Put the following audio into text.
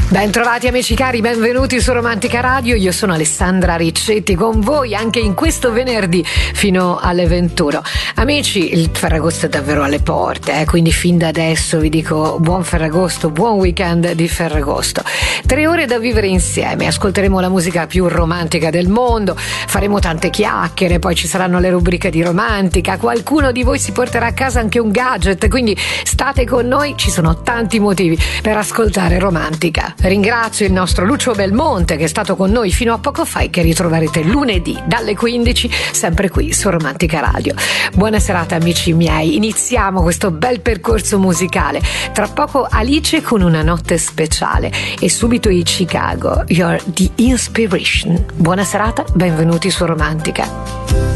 Ben trovati amici cari, benvenuti su Romantica Radio. Io sono Alessandra Riccetti con voi anche in questo venerdì fino alle 21. Amici, il Ferragosto è davvero alle porte, quindi fin da adesso vi dico buon Ferragosto, buon weekend di Ferragosto. 3 ore da vivere insieme, ascolteremo la musica più romantica del mondo, faremo tante chiacchiere, poi ci saranno le rubriche di romantica, qualcuno di voi si porterà a casa anche un gadget, quindi state con noi, ci sono tanti motivi per ascoltare Romantica. Ringrazio il nostro Lucio Belmonte che è stato con noi fino a poco fa e che ritroverete lunedì dalle 15 sempre qui su Romantica Radio. Buona serata amici miei, iniziamo questo bel percorso musicale. Tra poco Alice con Una notte speciale e subito i Chicago, You're the Inspiration. Buona serata, benvenuti su Romantica.